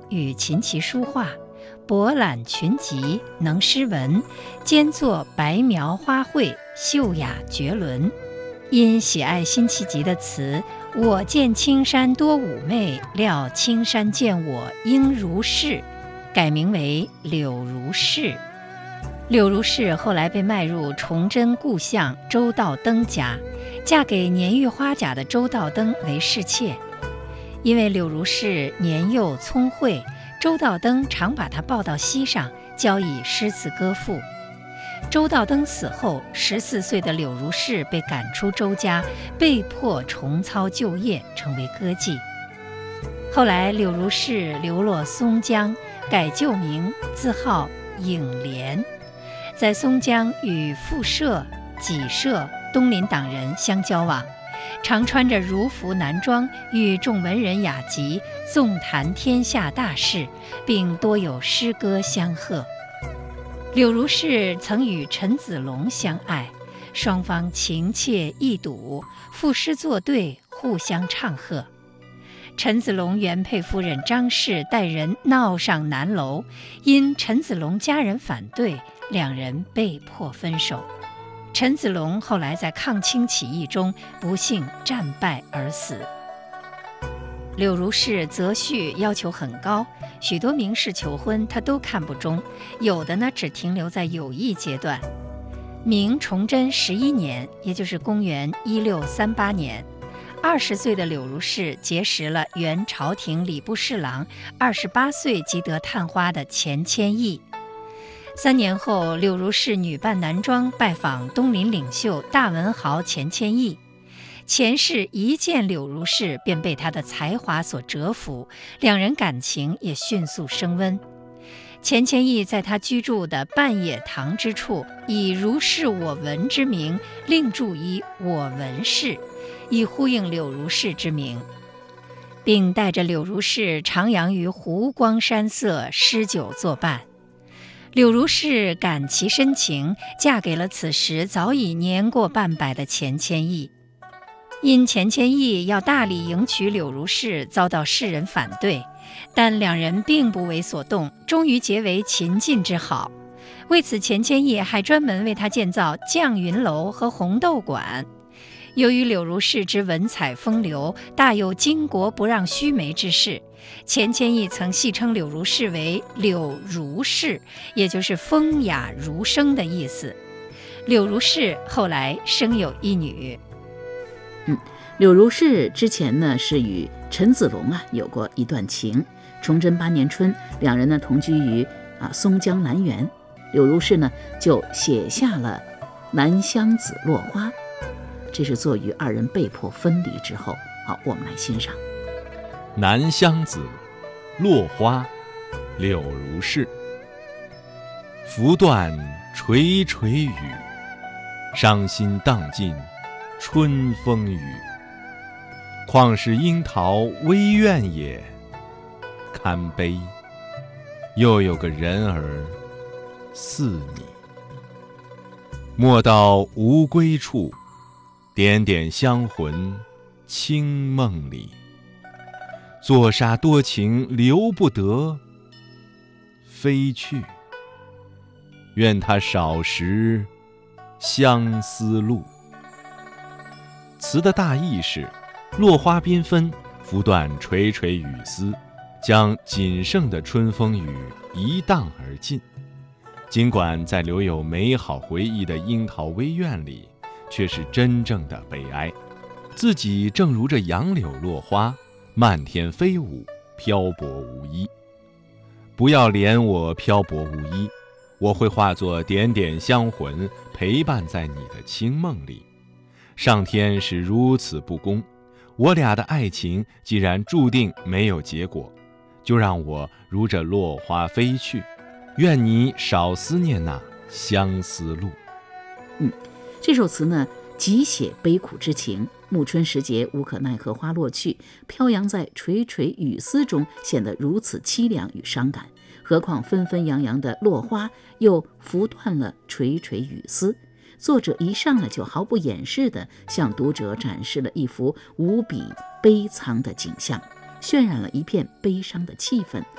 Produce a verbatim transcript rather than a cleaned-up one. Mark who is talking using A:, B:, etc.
A: 与琴棋书画，博览群集，能诗文，兼作白描花卉，秀雅绝伦。因喜爱辛弃疾的词“我见青山多妩媚，料青山见我应如是”，改名为柳如是。柳如是后来被卖入崇祯故相周道登家，嫁给年逾花甲的周道登为侍妾。因为柳如是年幼聪慧，周道登常把她抱到溪上，教以诗词歌赋。周道登死后，十四岁的柳如是被赶出周家，被迫重操旧业，成为歌妓。后来柳如是流落松江，改旧名，自号影莲，在松江与复社、己社、东林党人相交往，常穿着儒服男装，与众文人雅集，纵谈天下大事，并多有诗歌相贺。柳如是曾与陈子龙相爱，双方情切意笃，赋诗作对，互相唱和。陈子龙原配夫人张氏带人闹上南楼，因陈子龙家人反对，两人被迫分手。陈子龙后来在抗清起义中不幸战败而死。柳如是择婿要求很高，许多名士求婚他都看不中，有的呢只停留在友谊阶段。明崇祯十一年，也就是公元一六三八年，二十岁的柳如是结识了原朝廷礼部侍郎、二十八岁即得探花的钱谦益。三年后，柳如是女扮男装拜访东林领袖大文豪钱谦益。钱氏一见柳如是便被她的才华所折服，两人感情也迅速升温。钱谦益在他居住的半野堂之处，以如是我闻之名，另著一我闻氏，以呼应柳如是之名，并带着柳如是徜徉于湖光山色，诗酒作伴。柳如是感其深情，嫁给了此时早已年过半百的钱谦益。因钱谦益要大力迎娶柳如是，遭到世人反对，但两人并不为所动，终于结为秦晋之好。为此，钱谦益还专门为他建造绛云楼和红豆馆。由于柳如是之文采风流，大有巾帼不让须眉之势，钱谦益曾戏称柳如是为柳如是，也就是风雅如生的意思。柳如是后来生有一女。
B: 嗯，柳如是之前呢是与陈子龙啊有过一段情。崇祯八年春，两人呢同居于啊松江南园，柳如是呢就写下了《南乡子·落花》，这是作于二人被迫分离之后。好，我们来欣赏
C: 《南乡子·落花》，柳如是。拂断垂垂羽，伤心荡尽春风雨。况是樱桃微怨也，堪悲又有个人儿似你。莫道无归处，点点香魂清梦里。坐杀多情留不得，飞去，愿他少识相思路。词的大意是：落花缤纷，拂断垂垂雨丝，将仅剩的春风雨一荡而尽。尽管在留有美好回忆的樱桃微院里，却是真正的悲哀。自己正如这杨柳落花，漫天飞舞，漂泊无依。不要怜我漂泊无依，我会化作点点香魂，陪伴在你的清梦里。上天是如此不公，我俩的爱情既然注定没有结果，就让我如这落花飞去，愿你少思念那相思路。
B: 嗯，这首词呢，极写悲苦之情。暮春时节，无可奈何花落去，飘扬在垂垂雨丝中，显得如此凄凉与伤感。何况纷纷扬扬的落花，又拂断了垂垂雨丝。作者一上来就毫不掩饰地向读者展示了一幅无比悲苍的景象，渲染了一片悲伤的气氛。